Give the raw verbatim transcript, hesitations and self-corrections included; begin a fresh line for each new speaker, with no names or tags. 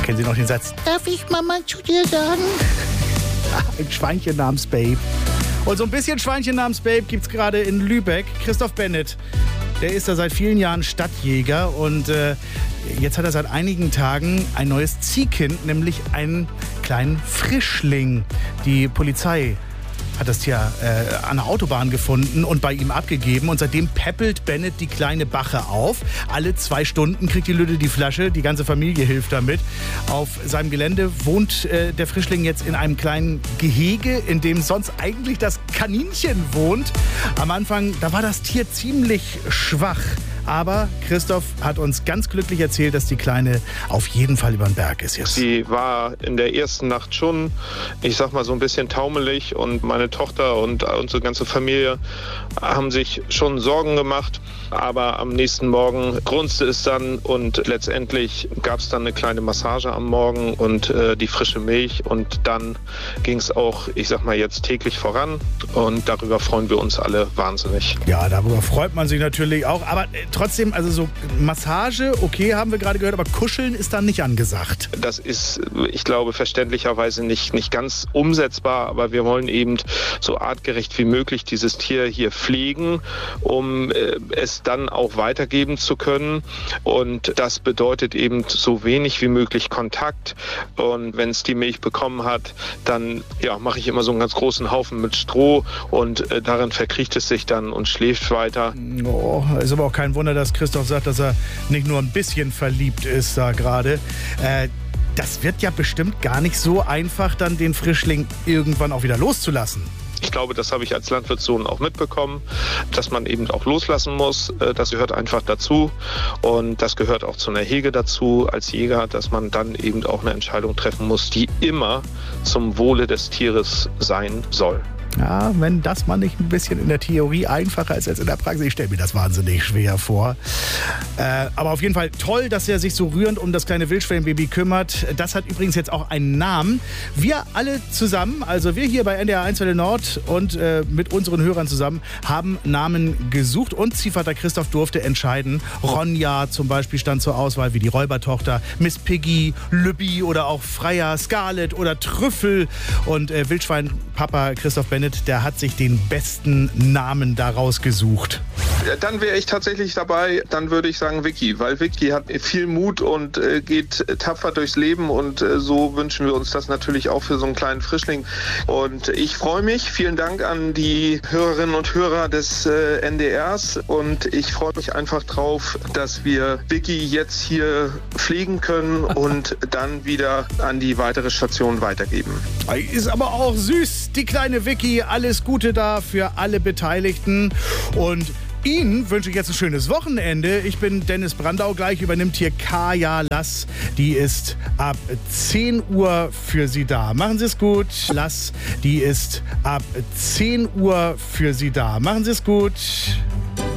Kennen Sie noch den Satz? Darf ich Mama zu dir sagen? Ein Schweinchen namens Babe. Und so ein bisschen Schweinchen namens Babe gibt's gerade in Lübeck. Christoph Bennett, der ist da seit vielen Jahren Stadtjäger und äh, jetzt hat er seit einigen Tagen ein neues Ziehkind, nämlich einen kleinen Frischling. Die Polizei hat das Tier äh, an der Autobahn gefunden und bei ihm abgegeben. Und seitdem päppelt Bennett die kleine Bache auf. Alle zwei Stunden kriegt die Lütte die Flasche. Die ganze Familie hilft damit. Auf seinem Gelände wohnt äh, der Frischling jetzt in einem kleinen Gehege, in dem sonst eigentlich das Kaninchen wohnt. Am Anfang, da war das Tier ziemlich schwach. Aber Christoph hat uns ganz glücklich erzählt, dass die Kleine auf jeden Fall über den Berg ist jetzt.
Sie war in der ersten Nacht schon, ich sag mal, so ein bisschen taumelig und meine Tochter und unsere ganze Familie haben sich schon Sorgen gemacht. Aber am nächsten Morgen grunzte es dann und letztendlich gab es dann eine kleine Massage am Morgen und äh, die frische Milch. Und dann ging es auch, ich sag mal, jetzt täglich voran. Und darüber freuen wir uns alle wahnsinnig.
Ja, darüber freut man sich natürlich auch. Aber äh, trotzdem, also so Massage, okay, haben wir gerade gehört, aber Kuscheln ist dann nicht angesagt.
Das ist, ich glaube, verständlicherweise nicht, nicht ganz umsetzbar. Aber wir wollen eben so artgerecht wie möglich dieses Tier hier pflegen, um äh, es dann auch weitergeben zu können. Und das bedeutet eben so wenig wie möglich Kontakt. Und wenn es die Milch bekommen hat, dann ja, mache ich immer so einen ganz großen Haufen mit Stroh und äh, darin verkriecht es sich dann und schläft weiter.
Oh, ist aber auch kein Wunder, dass Christoph sagt, dass er nicht nur ein bisschen verliebt ist da gerade. Äh, das wird ja bestimmt gar nicht so einfach, dann den Frischling irgendwann auch wieder loszulassen.
Ich glaube, das habe ich als Landwirtssohn auch mitbekommen, dass man eben auch loslassen muss. Das gehört einfach dazu und das gehört auch zu einer Hege dazu als Jäger, dass man dann eben auch eine Entscheidung treffen muss, die immer zum Wohle des Tieres sein soll.
Ja, wenn das mal nicht ein bisschen in der Theorie einfacher ist als in der Praxis. Ich stelle mir das wahnsinnig schwer vor. Äh, aber auf jeden Fall toll, dass er sich so rührend um das kleine Wildschwellenbaby kümmert. Das hat übrigens jetzt auch einen Namen. Wir alle zusammen, also wir hier bei N D R eins Welle Nord und äh, mit unseren Hörern zusammen, haben Namen gesucht und Ziehvater Christoph durfte entscheiden. Ronja zum Beispiel stand zur Auswahl, wie die Räubertochter, Miss Piggy, Lübbi oder auch Freya, Scarlett oder Trüffel. Und äh, Wildschweinpapa Christoph Bennett, der hat sich den besten Namen daraus gesucht.
Ja, dann wäre ich tatsächlich dabei, dann würde ich sagen Vicky, weil Vicky hat viel Mut und äh, geht tapfer durchs Leben und äh, so wünschen wir uns das natürlich auch für so einen kleinen Frischling. Und ich freue mich, vielen Dank an die Hörerinnen und Hörer des äh, N D Rs und ich freue mich einfach drauf, dass wir Vicky jetzt hier pflegen können und dann wieder an die weitere Station weitergeben.
Ist aber auch süß, die kleine Vicky. Alles Gute da für alle Beteiligten und Ihnen wünsche ich jetzt ein schönes Wochenende. Ich bin Dennis Brandau. Gleich übernimmt hier Kaya Lass. Die ist ab zehn Uhr für Sie da. Machen Sie es gut. Lass, die ist ab zehn Uhr für Sie da. Machen Sie es gut.